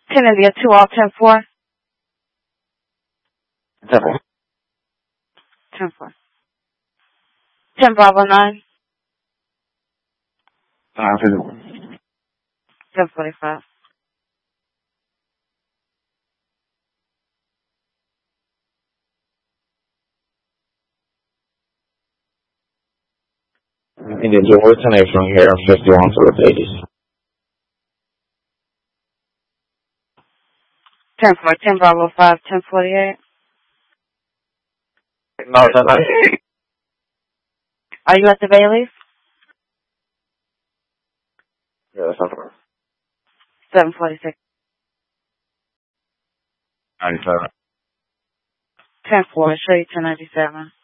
10 India 2 all 10-4. 10-4. 10-4. 10 Bravo 9. 51. 10-45. Indian George 10-8 from here, 51 to the 80s. 10-4. 10 Bravo 5. 10-48. No, 10-9. Are you at the Bailey's? Yeah, that's not correct. 746. 97. 10-4. Show you 1097.